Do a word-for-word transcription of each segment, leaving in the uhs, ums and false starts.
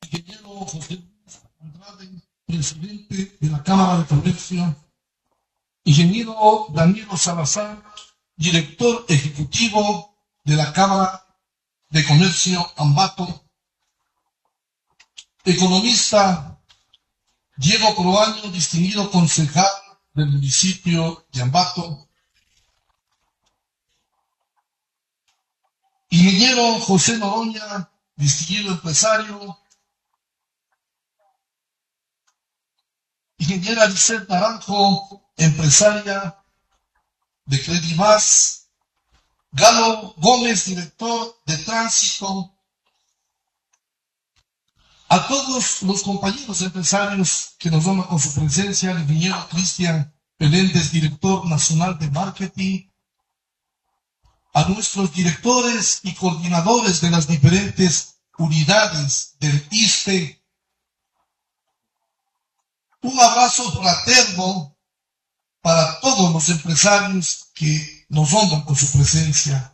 ingeniero José Andrade, presidente de la Cámara de Comercio, ingeniero Daniel Salazar, director ejecutivo de la Cámara de Comercio Ambato, economista Diego Proaño, distinguido concejal del municipio de Ambato, ingeniero José Noroña, distinguido empresario, ingeniera Lisette Naranjo, empresaria de Credimás, Galo Gómez, director de tránsito, a todos los compañeros empresarios que nos honran con su presencia, el ingeniero Cristian Meléndez, director nacional de marketing, a nuestros directores y coordinadores de las diferentes unidades del I S P E, un abrazo fraterno para todos los empresarios que nos honran con su presencia.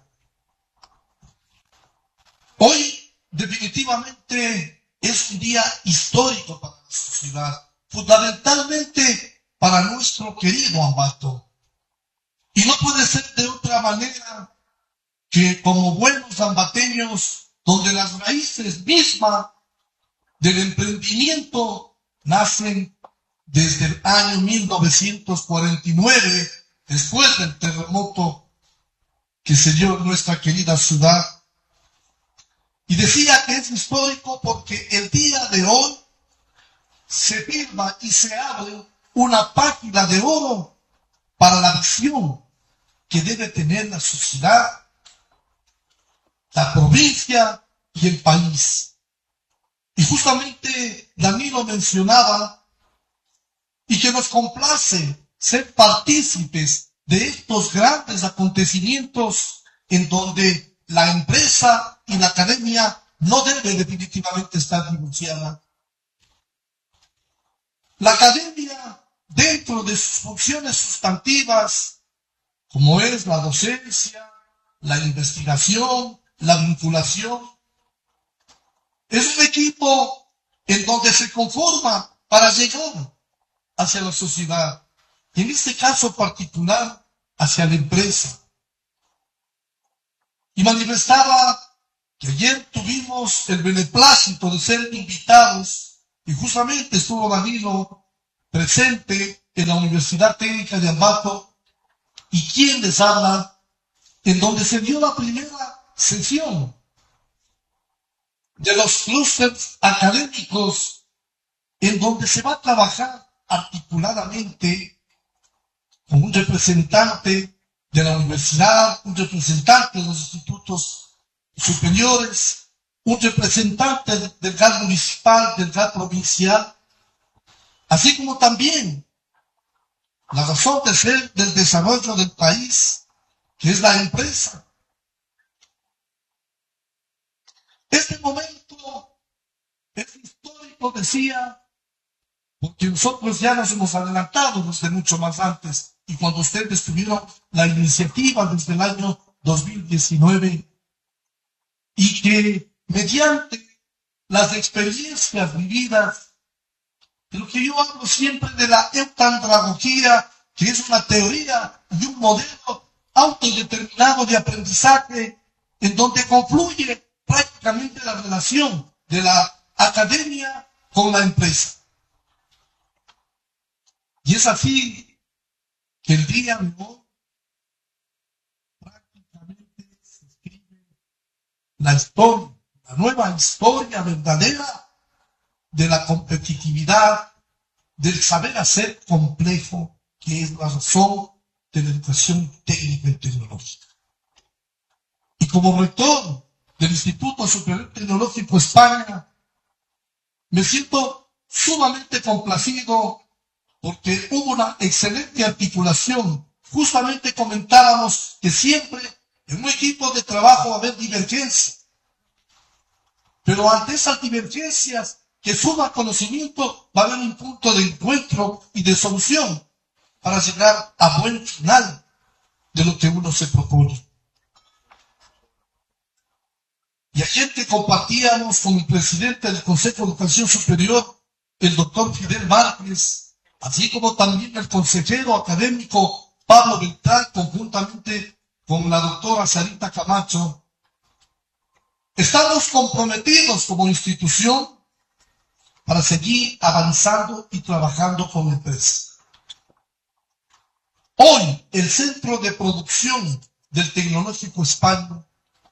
Hoy, definitivamente, es un día histórico para la sociedad, fundamentalmente para nuestro querido Ambato. Y no puede ser de otra manera que como buenos ambateños, donde las raíces mismas del emprendimiento nacen desde el año mil novecientos cuarenta y nueve, después del terremoto que se dio en nuestra querida ciudad. Y decía que es histórico porque el día de hoy se firma y se abre una página de oro para la visión que debe tener la sociedad, la provincia y el país. Y justamente Danilo mencionaba, y que nos complace ser partícipes de estos grandes acontecimientos en donde la empresa y la academia no deben definitivamente estar divorciadas. La academia, dentro de sus funciones sustantivas, como es la docencia, la investigación, la vinculación, es un equipo en donde se conforma para llegar hacia la sociedad, y en este caso particular, hacia la empresa. Y manifestaba que ayer tuvimos el beneplácito de ser invitados, y justamente estuvo Danilo presente en la Universidad Técnica de Ambato, y quien les habla, en donde se dio la primera sesión de los clústeres académicos, en donde se va a trabajar articuladamente con un representante de la universidad, un representante de los institutos superiores, un representante del G A D municipal, del G A D provincial, así como también la razón de ser del desarrollo del país, que es la empresa. Este momento es histórico, decía, porque nosotros ya nos hemos adelantado desde mucho más antes, y cuando ustedes tuvieron la iniciativa desde el año dos mil diecinueve, y que mediante las experiencias vividas, de lo que yo hablo siempre de la eutandragogía, que es una teoría y un modelo autodeterminado de aprendizaje, en donde confluye prácticamente la relación de la academia con la empresa. Y es así que el día de hoy prácticamente se escribe la historia, la nueva historia verdadera de la competitividad, del saber hacer complejo, que es la razón de la educación técnica y tecnológica. Y como rector del Instituto Superior Tecnológico España, me siento sumamente complacido porque hubo una excelente articulación. Justamente comentábamos que siempre en un equipo de trabajo va a haber divergencias, pero ante esas divergencias que suma conocimiento va a haber un punto de encuentro y de solución para llegar a buen final de lo que uno se propone. Y ayer que compartíamos con el presidente del Consejo de Educación Superior, el doctor Fidel Márquez, así como también el consejero académico Pablo Beltrán, conjuntamente con la doctora Sarita Camacho, estamos comprometidos como institución para seguir avanzando y trabajando con la empresa. Hoy, el centro de producción del Tecnológico España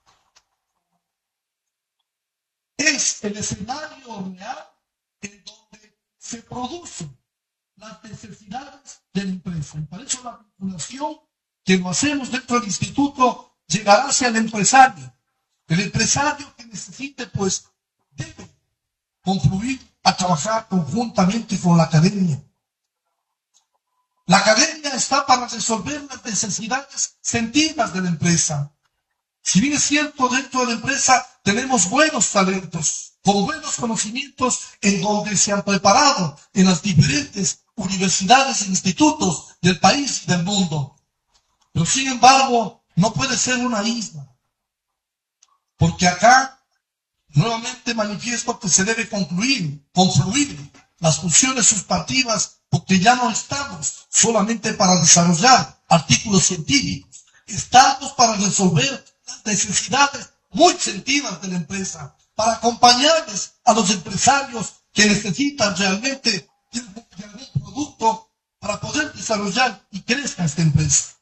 es el escenario real en donde se producen las necesidades de la empresa. Y para eso la vinculación que lo hacemos dentro del instituto llegará hacia el empresario. El empresario que necesite, pues, debe confluir a trabajar conjuntamente con la academia. La academia está para resolver las necesidades sentidas de la empresa. Si bien es cierto, dentro de la empresa tenemos buenos talentos, con buenos conocimientos en donde se han preparado en las diferentes universidades e institutos del país y del mundo. Pero sin embargo, no puede ser una isla. Porque acá, nuevamente manifiesto que se debe concluir, confluir las funciones sustantivas, porque ya no estamos solamente para desarrollar artículos científicos, estamos para resolver las necesidades muy sentidas de la empresa, para acompañarles a los empresarios que necesitan realmente de algún producto para poder desarrollar y crezca esta empresa.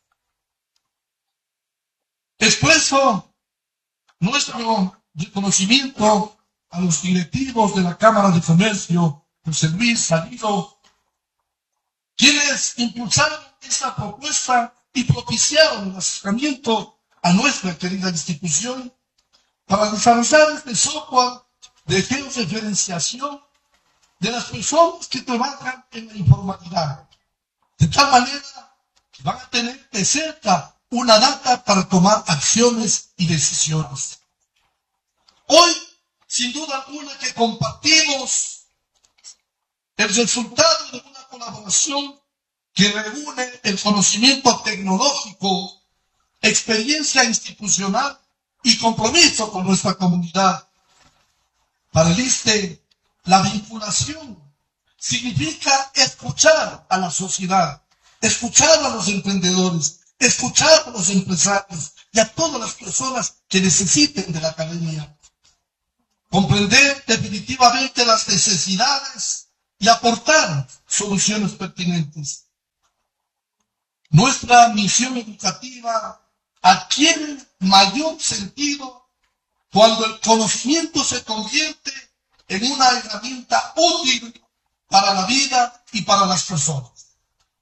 Expreso nuestro reconocimiento a los directivos de la Cámara de Comercio, José Luis Salido, quienes impulsaron esta propuesta y propiciaron el acercamiento a nuestra querida institución para desarrollar este software de georreferenciación de las personas que trabajan en la informalidad, de tal manera que van a tener de cerca una data para tomar acciones y decisiones. Hoy, sin duda alguna, que compartimos el resultado de una colaboración que reúne el conocimiento tecnológico, experiencia institucional y compromiso con nuestra comunidad. Para el ISSSTE, la vinculación significa escuchar a la sociedad, escuchar a los emprendedores, escuchar a los empresarios y a todas las personas que necesiten de la academia. Comprender definitivamente las necesidades y aportar soluciones pertinentes. Nuestra misión educativa adquiere mayor sentido cuando el conocimiento se convierte en una herramienta útil para la vida y para las personas.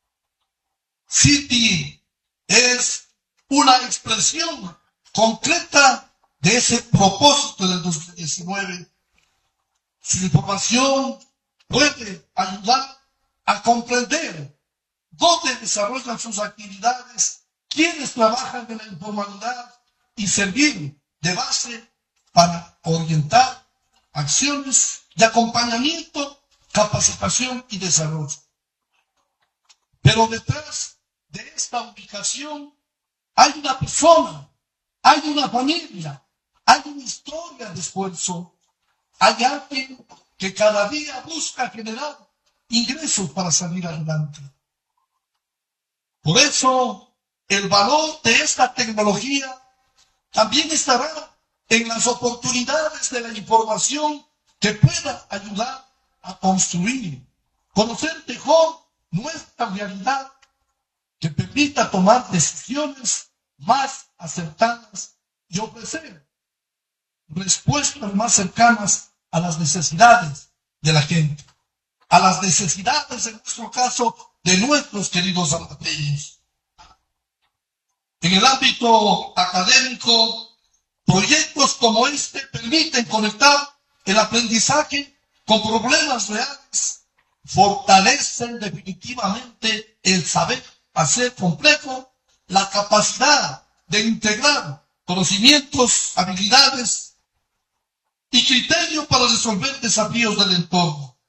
CITI es una expresión concreta de ese propósito del dos mil diecinueve. Su información puede ayudar a comprender dónde desarrollan sus actividades, quiénes trabajan en la informalidad y servir de base para orientar acciones de acompañamiento, capacitación y desarrollo. Pero detrás de esta ubicación hay una persona, hay una familia, hay una historia de esfuerzo, hay alguien que cada día busca generar ingresos para salir adelante. Por eso, el valor de esta tecnología también estará en las oportunidades de la información que pueda ayudar a construir, conocer mejor nuestra realidad, que permita tomar decisiones más acertadas y ofrecer respuestas más cercanas a las necesidades de la gente, a las necesidades, en nuestro caso, de nuestros queridos salvadoreños. En el ámbito académico, proyectos como este permiten conectar el aprendizaje con problemas reales, fortalecen definitivamente el saber hacer complejo, la capacidad de integrar conocimientos, habilidades y criterios para resolver desafíos del entorno.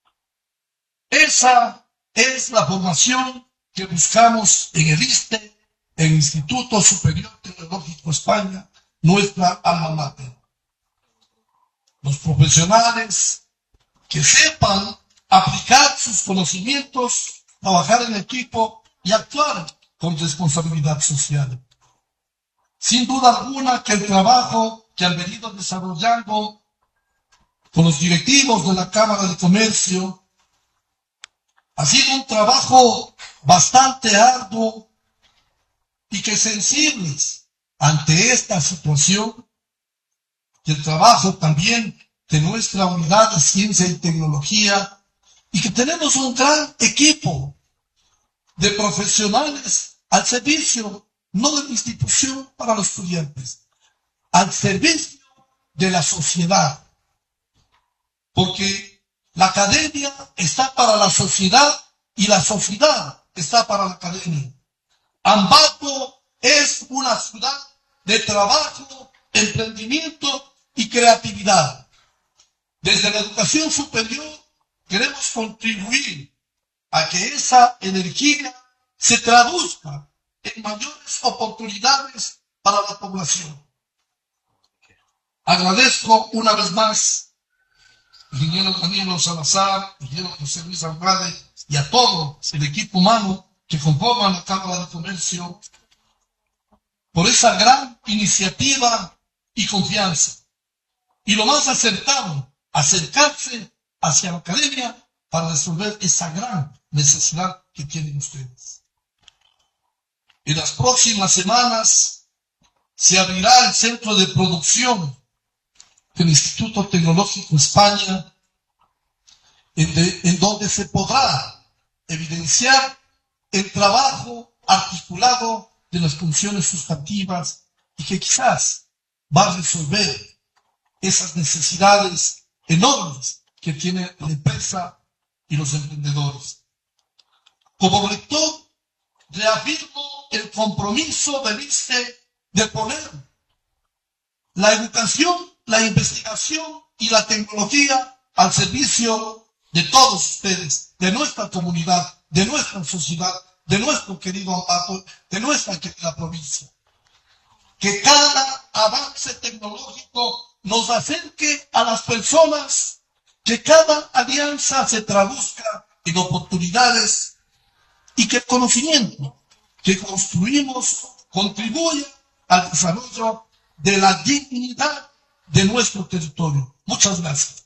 Esa es la formación que buscamos en el ISSSTE, el Instituto Superior Tecnológico España, nuestra alma mater. los profesionales que sepan aplicar sus conocimientos, trabajar en equipo y actuar con responsabilidad social. Sin duda alguna que el trabajo que han venido desarrollando con los directivos de la Cámara de Comercio ha sido un trabajo bastante arduo y que sensibles ante esta situación, y el trabajo también de nuestra unidad de ciencia y tecnología, y que tenemos un gran equipo de profesionales al servicio, no de la institución para los estudiantes, al servicio de la sociedad. Porque la academia está para la sociedad y la sociedad está para la academia. Ambato es una ciudad de trabajo, emprendimiento y creatividad. Desde la educación superior queremos contribuir a que esa energía se traduzca en mayores oportunidades para la población. Agradezco una vez más al ingeniero Danilo Salazar, al ingeniero José Luis Andrade y a todo el equipo humano que conforman la Cámara de Comercio por esa gran iniciativa y confianza. Y lo más acertado, acercarse hacia la academia para resolver esa gran necesidad que tienen ustedes. En las próximas semanas se abrirá el centro de producción del Instituto Tecnológico España, en, de, en donde se podrá evidenciar el trabajo articulado de las funciones sustantivas y que quizás va a resolver esas necesidades enormes que tiene la empresa y los emprendedores. Como rector, reafirmo el compromiso del I C E de poner la educación, la investigación y la tecnología al servicio de todos ustedes, de nuestra comunidad, de nuestra sociedad, de nuestro querido Ambato, de nuestra querida provincia. Que cada avance tecnológico nos acerque a las personas, que cada alianza se traduzca en oportunidades y que el conocimiento que construimos contribuya al desarrollo de la dignidad de nuestro territorio. Muchas gracias.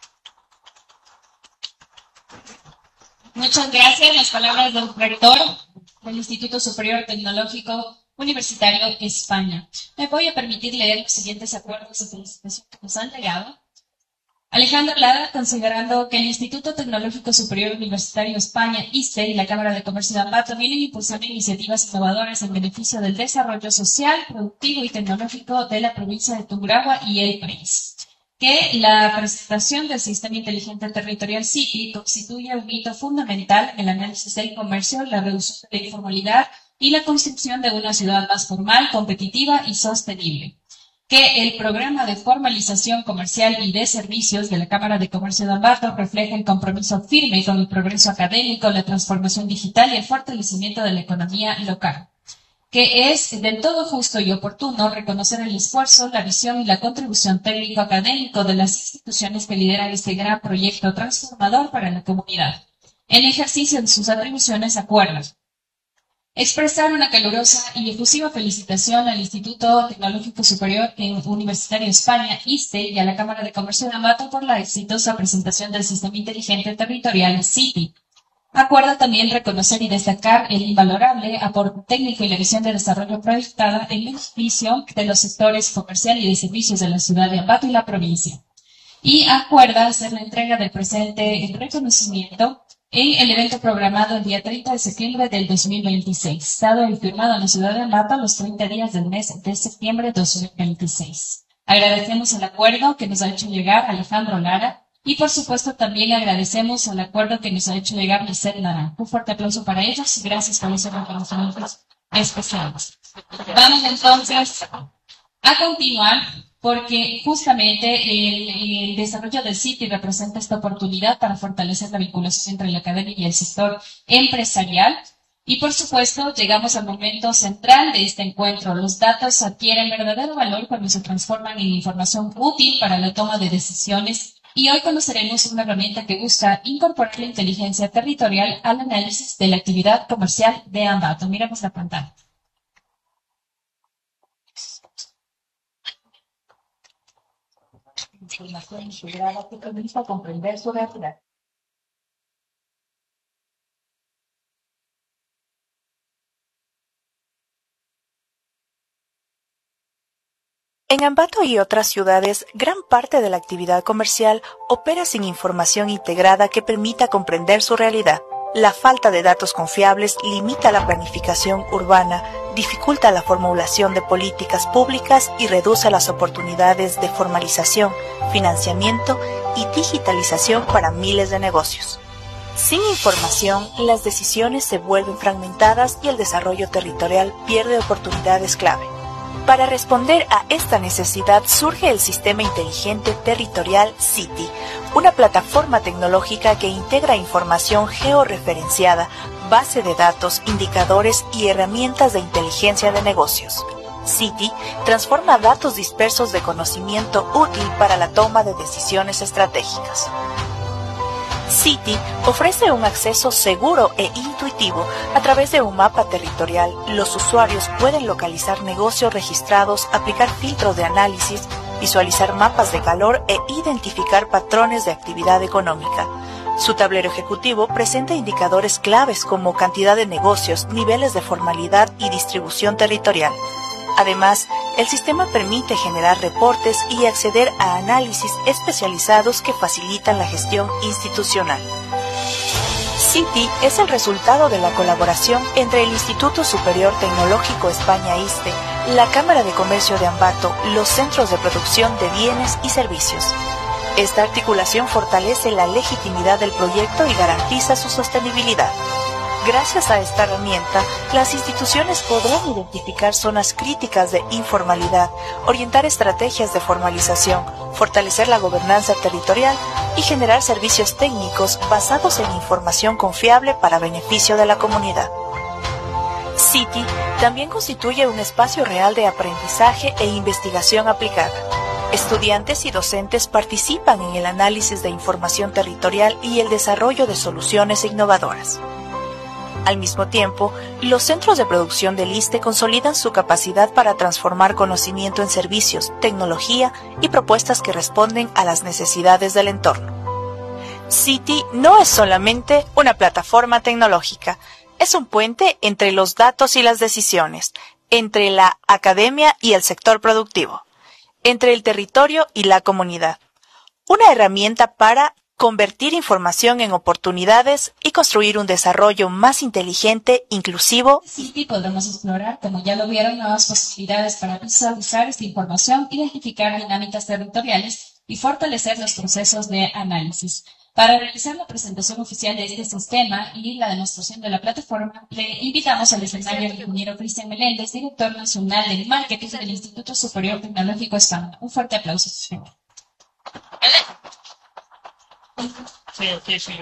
Muchas gracias. Las palabras del rector del Instituto Superior Tecnológico Universitario España. Me voy a permitir leer los siguientes acuerdos de felicitación que nos han llegado. Alejandro Lara, considerando que el Instituto Tecnológico Superior Universitario España, I C E, y la Cámara de Comercio de Ambato vienen impulsando iniciativas innovadoras en beneficio del desarrollo social, productivo y tecnológico de la provincia de Tungurahua y el país. Que la presentación del Sistema Inteligente Territorial S I T I constituye un hito fundamental en el análisis del comercio, la reducción de la informalidad y la construcción de una ciudad más formal, competitiva y sostenible. Que el programa de formalización comercial y de servicios de la Cámara de Comercio de Ambato refleja el compromiso firme con el progreso académico, la transformación digital y el fortalecimiento de la economía local. Que es del todo justo y oportuno reconocer el esfuerzo, la visión y la contribución técnico-académico de las instituciones que lideran este gran proyecto transformador para la comunidad. En ejercicio de sus atribuciones, acuerdan expresar una calurosa y efusiva felicitación al Instituto Tecnológico Superior Universitario España, I C E, y a la Cámara de Comercio de Ambato por la exitosa presentación del Sistema Inteligente Territorial S I T I. Acuerda también reconocer y destacar el invalorable aporte técnico y la visión de desarrollo proyectada en beneficio de los sectores comercial y de servicios de la ciudad de Ambato y la provincia. Y acuerda hacer la entrega del presente reconocimiento en el evento programado el día treinta de septiembre del dos mil veintiséis, dado y firmado en la ciudad de Ambato los treinta días del mes de septiembre de dos mil veintiséis. Agradecemos el acuerdo que nos ha hecho llegar Alejandro Lara y, por supuesto, también agradecemos el acuerdo que nos ha hecho llegar Lisset Lara. Un fuerte aplauso para ellos y gracias por esos reconocimientos especiales. Vamos entonces a continuar, porque justamente el, el desarrollo del S I T I representa esta oportunidad para fortalecer la vinculación entre la academia y el sector empresarial. Y por supuesto, llegamos al momento central de este encuentro. Los datos adquieren verdadero valor cuando se transforman en información útil para la toma de decisiones. Y hoy conoceremos una herramienta que busca incorporar la inteligencia territorial al análisis de la actividad comercial de Ambato. Miremos la pantalla. Información integrada que permita comprender su realidad. En Ambato y otras ciudades, gran parte de la actividad comercial opera sin información integrada que permita comprender su realidad. La falta de datos confiables limita la planificación urbana, dificulta la formulación de políticas públicas y reduce las oportunidades de formalización, financiamiento y digitalización para miles de negocios. Sin información, las decisiones se vuelven fragmentadas y el desarrollo territorial pierde oportunidades clave. Para responder a esta necesidad surge el Sistema Inteligente Territorial CITI, una plataforma tecnológica que integra información georreferenciada, base de datos, indicadores y herramientas de inteligencia de negocios. CITI transforma datos dispersos de conocimiento útil para la toma de decisiones estratégicas. CITI ofrece un acceso seguro e intuitivo a través de un mapa territorial. Los usuarios pueden localizar negocios registrados, aplicar filtros de análisis, visualizar mapas de calor e identificar patrones de actividad económica. Su tablero ejecutivo presenta indicadores claves como cantidad de negocios, niveles de formalidad y distribución territorial. Además, el sistema permite generar reportes y acceder a análisis especializados que facilitan la gestión institucional. CITI es el resultado de la colaboración entre el Instituto Superior Tecnológico España ISTE, la Cámara de Comercio de Ambato, los centros de producción de bienes y servicios. Esta articulación fortalece la legitimidad del proyecto y garantiza su sostenibilidad. Gracias a esta herramienta, las instituciones podrán identificar zonas críticas de informalidad, orientar estrategias de formalización, fortalecer la gobernanza territorial y generar servicios técnicos basados en información confiable para beneficio de la comunidad. CITI también constituye un espacio real de aprendizaje e investigación aplicada. Estudiantes y docentes participan en el análisis de información territorial y el desarrollo de soluciones innovadoras. Al mismo tiempo, los centros de producción del ISTE consolidan su capacidad para transformar conocimiento en servicios, tecnología y propuestas que responden a las necesidades del entorno. CITI no es solamente una plataforma tecnológica, es un puente entre los datos y las decisiones, entre la academia y el sector productivo, entre el territorio y la comunidad. Una herramienta para convertir información en oportunidades y construir un desarrollo más inteligente, inclusivo. CITI podremos explorar, como ya lo vieron, nuevas posibilidades para visualizar esta información, identificar dinámicas territoriales y fortalecer los procesos de análisis. Para realizar la presentación oficial de este sistema y la demostración de la plataforma, le invitamos al escenario al ingeniero Cristian Meléndez, director nacional del marketing del Instituto Superior Tecnológico España. Un fuerte aplauso, señor. Sí, sí, sí.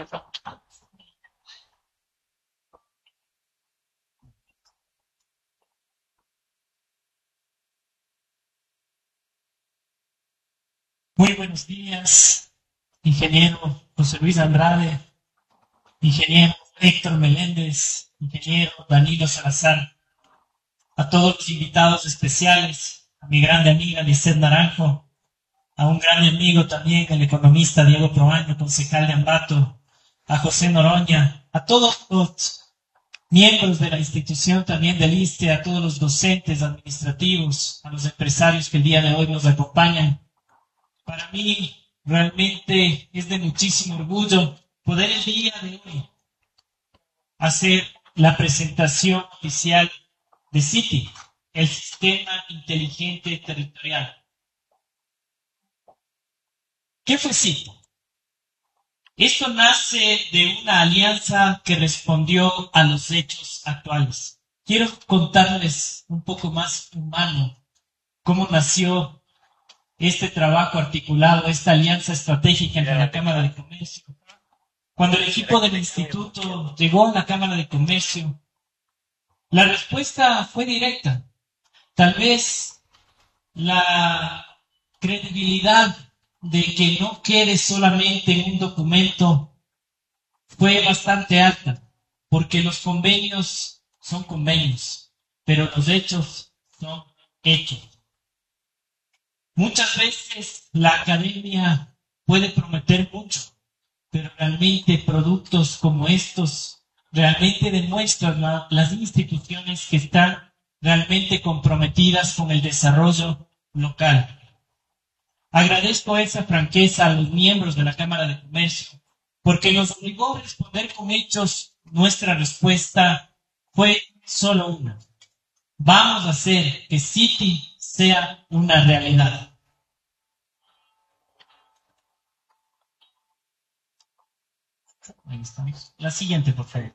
Muy buenos días, ingeniero José Luis Andrade, ingeniero Héctor Meléndez, ingeniero Danilo Salazar, a todos los invitados especiales, a mi grande amiga Lisset Naranjo, a un gran amigo también, el economista Diego Proaño, concejal de Ambato, a José Noroña, a todos los miembros de la institución también del ISTE, a todos los docentes administrativos, a los empresarios que el día de hoy nos acompañan. Para mí realmente es de muchísimo orgullo poder el día de hoy hacer la presentación oficial de CITI, el Sistema Inteligente Territorial. ¿Qué fue CITI? Esto nace de una alianza que respondió a los hechos actuales. Quiero contarles un poco más humano cómo nació este trabajo articulado, esta alianza estratégica entre la Cámara de Comercio. Cuando el equipo del instituto llegó a la Cámara de Comercio, La respuesta fue directa. Tal vez la credibilidad de que no quede solamente en un documento fue bastante alta, porque los convenios son convenios, pero los hechos son hechos. Muchas veces la academia puede prometer mucho, pero realmente productos como estos realmente demuestran la, las instituciones que están realmente comprometidas con el desarrollo local. Agradezco esa franqueza a los miembros de la Cámara de Comercio, porque nos obligó a responder con hechos. Nuestra respuesta fue solo una: vamos a hacer que City sea una realidad. Ahí estamos. La siguiente, por favor.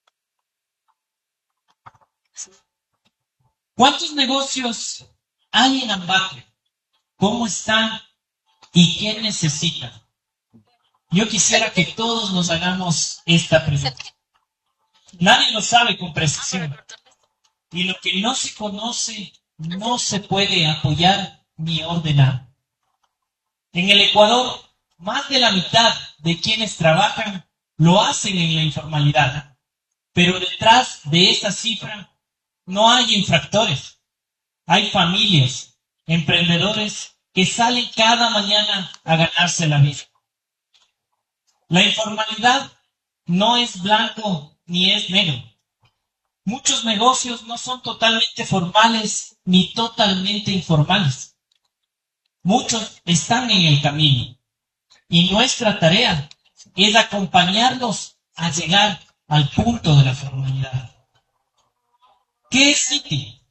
¿Cuántos negocios hay en Ambato? ¿Cómo están? ¿Y quién necesita? Yo quisiera que todos nos hagamos esta pregunta. Nadie lo sabe con precisión. Y lo que no se conoce no se puede apoyar ni ordenar. En el Ecuador, más de la mitad de quienes trabajan lo hacen en la informalidad. Pero detrás de esta cifra no hay infractores. Hay familias, emprendedores que salen cada mañana a ganarse la vida. La informalidad no es blanco ni es negro. Muchos negocios no son totalmente formales ni totalmente informales. Muchos están en el camino. Y nuestra tarea es acompañarlos a llegar al punto de la formalidad. ¿Qué es City?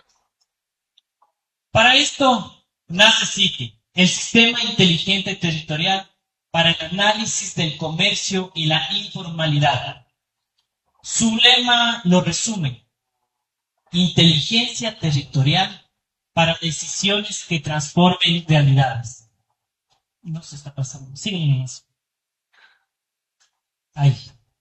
Para esto nace City, el Sistema Inteligente Territorial para el análisis del comercio y la informalidad. Su lema lo resume: inteligencia territorial para decisiones que transformen realidades. No se está pasando. Siguen eso. Ahí.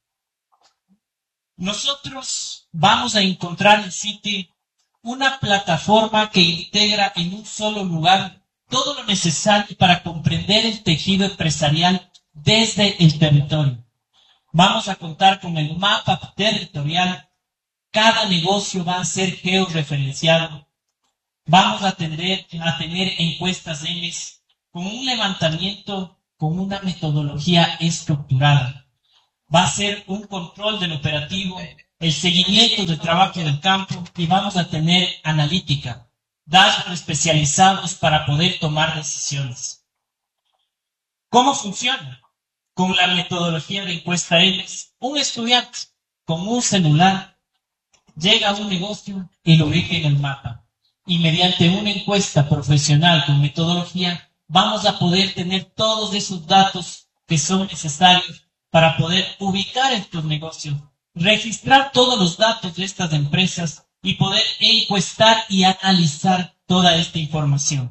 Nosotros vamos a encontrar en City una plataforma que integra en un solo lugar todo lo necesario para comprender el tejido empresarial desde el territorio. Vamos a contar con el mapa territorial. Cada negocio va a ser georreferenciado. Vamos a tener, a tener encuestas M S con un levantamiento, con una metodología estructurada. Va a ser un control del operativo, el seguimiento del trabajo del campo, y vamos a tener analítica, datos especializados para poder tomar decisiones. ¿Cómo funciona? Con la metodología de encuesta M S, un estudiante con un celular llega a un negocio y lo ubica en el mapa. Y mediante una encuesta profesional con metodología, vamos a poder tener todos esos datos que son necesarios para poder ubicar estos negocios, registrar todos los datos de estas empresas y poder encuestar y analizar toda esta información.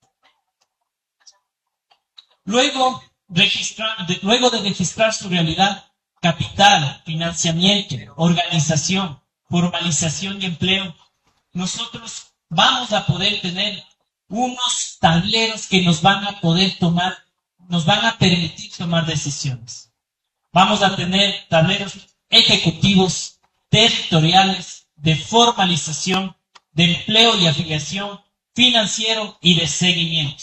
Luego, registrar, de, luego de registrar su realidad, capital, financiamiento, organización, formalización y empleo, nosotros vamos a poder tener unos tableros que nos van a poder tomar, nos van a permitir tomar decisiones. Vamos a tener tableros ejecutivos, territoriales, de formalización, de empleo y afiliación, financiero y de seguimiento.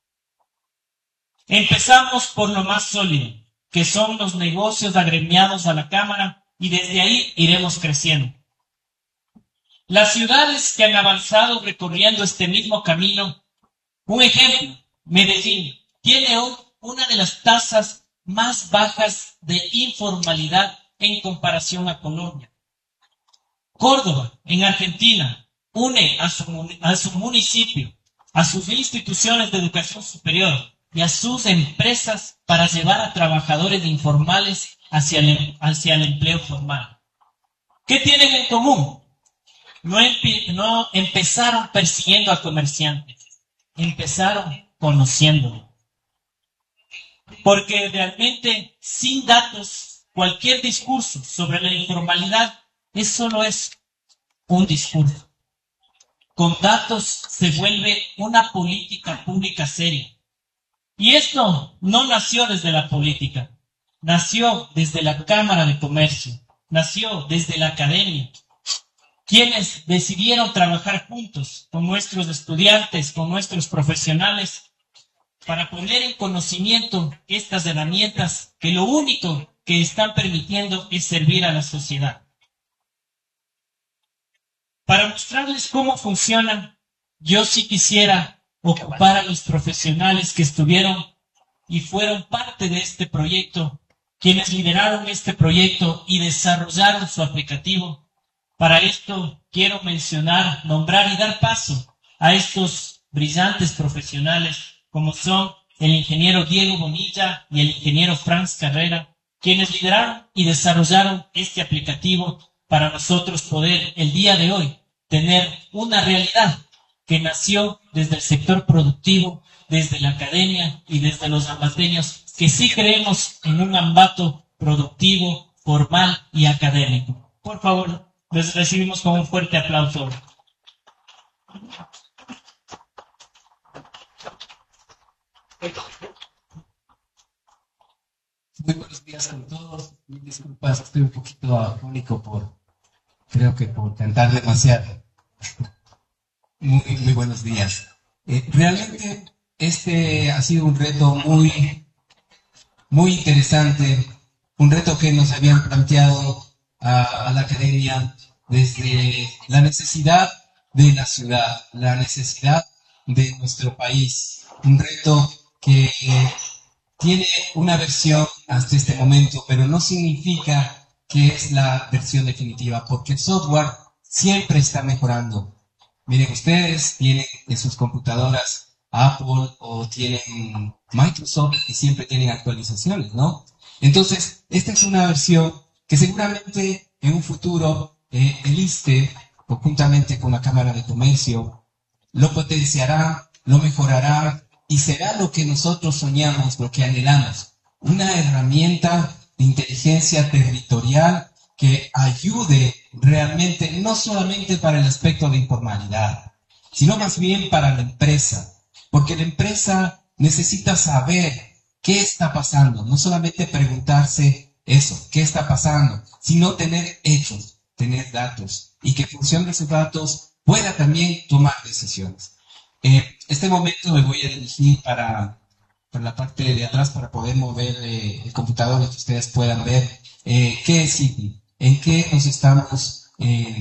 Empezamos por lo más sólido, que son los negocios agremiados a la Cámara, y desde ahí iremos creciendo. Las ciudades que han avanzado recorriendo este mismo camino, un ejemplo, Medellín, tiene hoy una de las tasas más bajas de informalidad en comparación a Colombia. Córdoba, en Argentina, une a su, a su municipio, a sus instituciones de educación superior y a sus empresas para llevar a trabajadores informales hacia el, hacia el empleo formal. ¿Qué tienen en común? No, empe, no empezaron persiguiendo a comerciantes, empezaron conociéndolos. Porque realmente, sin datos, cualquier discurso sobre la informalidad es solo eso. un discurso. Con datos se vuelve una política pública seria. Y esto no nació desde la política, nació desde la Cámara de Comercio, nació desde la academia, quienes decidieron trabajar juntos con nuestros estudiantes, con nuestros profesionales, para poner en conocimiento estas herramientas que lo único que están permitiendo es servir a la sociedad. Para mostrarles cómo funcionan, yo sí quisiera ocupar a los profesionales que estuvieron y fueron parte de este proyecto, quienes lideraron este proyecto y desarrollaron su aplicativo. Para esto quiero mencionar, nombrar y dar paso a estos brillantes profesionales, como son el ingeniero Diego Bonilla y el ingeniero Franz Carrera, quienes lideraron y desarrollaron este aplicativo para nosotros poder el día de hoy tener una realidad que nació desde el sector productivo, desde la academia y desde los ambateños, que sí creemos en un Ambato productivo, formal y académico. Por favor, les recibimos con un fuerte aplauso. Muy buenos días con todos. Mil disculpas, estoy un poquito afónico por, creo que por cantar demasiado. Muy, muy buenos días. Eh, realmente este ha sido un reto muy, muy interesante, un reto que nos habían planteado a, a la academia desde la necesidad de la ciudad, la necesidad de nuestro país, un reto que eh, tiene una versión hasta este momento, pero no significa que es la versión definitiva, porque el software siempre está mejorando. Miren, ustedes tienen en sus computadoras Apple o tienen Microsoft y siempre tienen actualizaciones, ¿no? Entonces, esta es una versión que seguramente en un futuro eh, el ISSSTE, conjuntamente con la Cámara de Comercio, lo potenciará, lo mejorará y será lo que nosotros soñamos, lo que anhelamos. Una herramienta de inteligencia territorial que ayude realmente, no solamente para el aspecto de informalidad, sino más bien para la empresa. Porque la empresa necesita saber qué está pasando, no solamente preguntarse eso, qué está pasando, sino tener hechos, tener datos, y que en función de esos datos pueda también tomar decisiones. En eh, este momento me voy a dirigir para, para la parte de atrás para poder mover eh, el computador y que ustedes puedan ver eh, qué es City, en qué nos estamos eh,